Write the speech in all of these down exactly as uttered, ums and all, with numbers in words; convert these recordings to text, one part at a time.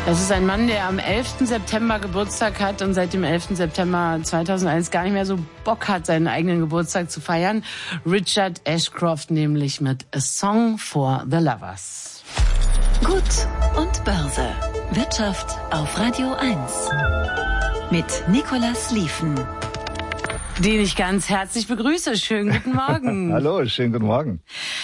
Das ist ein Mann, der am elften September Geburtstag hat und seit dem elften September zweitausendeins gar nicht mehr so Bock hat, seinen eigenen Geburtstag zu feiern. Richard Ashcroft nämlich mit A Song for the Lovers. Gut und Börse. Wirtschaft auf Radio eins. Mit Nicolas Lieven. Den ich ganz herzlich begrüße. Schönen guten Morgen. Hallo, schönen guten Morgen.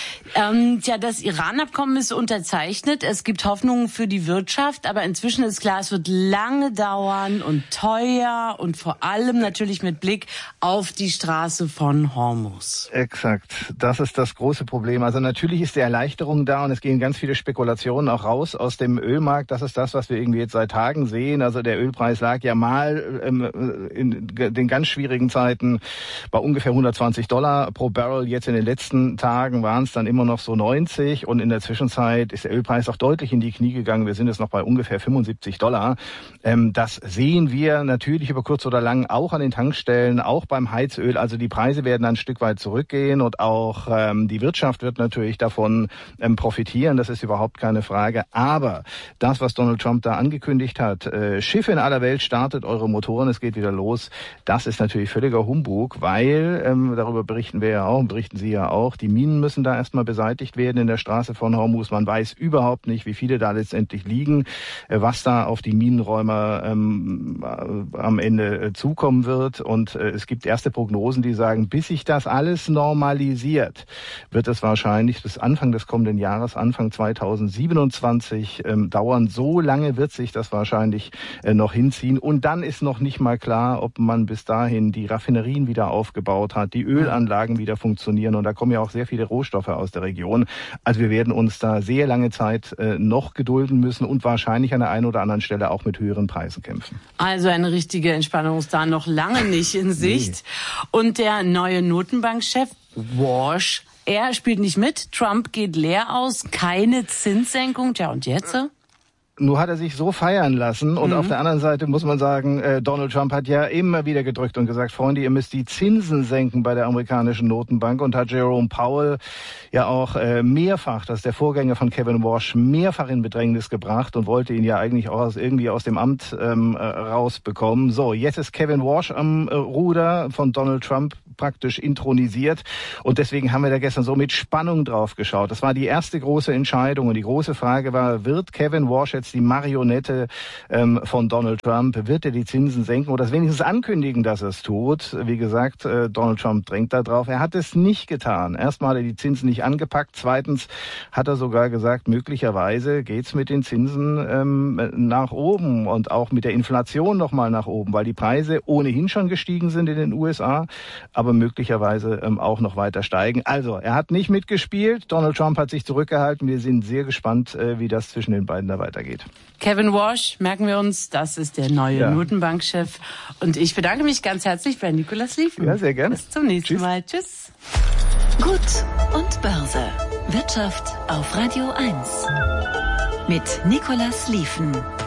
Ähm, ja, das Iran-Abkommen ist unterzeichnet. Es gibt Hoffnungen für die Wirtschaft, aber inzwischen ist klar, es wird lange dauern und teuer und vor allem natürlich mit Blick auf die Straße von Hormuz. Exakt, das ist das große Problem. Also natürlich ist die Erleichterung da und es gehen ganz viele Spekulationen auch raus aus dem Ölmarkt. Das ist das, was wir irgendwie jetzt seit Tagen sehen. Also der Ölpreis lag ja mal ähm, in den ganz schwierigen Zeiten bei ungefähr hundertzwanzig Dollar pro Barrel. Jetzt in den letzten Tagen waren es dann immer noch so neunzig und in der Zwischenzeit ist der Ölpreis auch deutlich in die Knie gegangen. Wir sind jetzt noch bei ungefähr fünfundsiebzig Dollar. Ähm, das sehen wir natürlich über kurz oder lang auch an den Tankstellen, auch beim Heizöl. Also die Preise werden ein Stück weit zurückgehen und auch ähm, die Wirtschaft wird natürlich davon ähm, profitieren. Das ist überhaupt keine Frage. Aber das, was Donald Trump da angekündigt hat, äh, Schiffe in aller Welt, startet eure Motoren, es geht wieder los, das ist natürlich völliger Humbug, weil, ähm, darüber berichten wir ja auch, berichten Sie ja auch, die Minen müssen da erstmal beseitigt werden in der Straße von Hormuz. Man weiß überhaupt nicht, wie viele da letztendlich liegen, äh, was da auf die Minenräumer ähm, äh, am Ende äh, zukommen wird. Und äh, es gibt erste Prognosen, die sagen, bis sich das alles normalisiert, wird es wahrscheinlich bis Anfang des kommenden Jahres, Anfang zweitausendsiebenundzwanzig ähm, dauern. So lange wird sich das wahrscheinlich äh, noch hinziehen. Und dann ist noch nicht mal klar, ob man bis dahin die Raffinerien wieder aufgebaut hat, die Ölanlagen wieder funktionieren. Und da kommen ja auch sehr viele Rohstoffe aus der Region. Also wir werden uns da sehr lange Zeit äh, noch gedulden müssen und wahrscheinlich an der einen oder anderen Stelle auch mit höheren Preisen kämpfen. Also eine richtige Entspannung ist da noch lange nicht in Sicht. Nee. Und der neue Notenbankchef Walsh, er spielt nicht mit. Trump geht leer aus, keine Zinssenkung. Tja, und jetzt? Nur hat er sich so feiern lassen und mhm. auf der anderen Seite muss man sagen, äh, Donald Trump hat ja immer wieder gedrückt und gesagt, Freunde, ihr müsst die Zinsen senken bei der amerikanischen Notenbank und hat Jerome Powell ja auch äh, mehrfach, das ist der Vorgänger von Kevin Walsh, mehrfach in Bedrängnis gebracht und wollte ihn ja eigentlich auch aus, irgendwie aus dem Amt ähm, äh, rausbekommen. So, jetzt ist Kevin Walsh am äh, Ruder, von Donald Trump praktisch intronisiert und deswegen haben wir da gestern so mit Spannung drauf geschaut. Das war die erste große Entscheidung und die große Frage war, wird Kevin Walsh jetzt die Marionette ähm, von Donald Trump, wird er die Zinsen senken oder wenigstens ankündigen, dass er es tut? Wie gesagt, äh, Donald Trump drängt da drauf. Er hat es nicht getan. Erstmal hat er die Zinsen nicht angepackt. Zweitens hat er sogar gesagt, möglicherweise geht's mit den Zinsen ähm, nach oben und auch mit der Inflation nochmal nach oben, weil die Preise ohnehin schon gestiegen sind in den U S A, aber möglicherweise ähm, auch noch weiter steigen. Also, er hat nicht mitgespielt. Donald Trump hat sich zurückgehalten. Wir sind sehr gespannt, äh, wie das zwischen den beiden da weitergeht. Kevin Walsh, merken wir uns, das ist der neue ja. Notenbankchef. Und ich bedanke mich ganz herzlich bei Nicolas Lieven. Ja, sehr gerne. Bis zum nächsten Tschüss. Mal. Tschüss. Gut und Börse. Wirtschaft auf Radio eins. Mit Nicolas Lieven.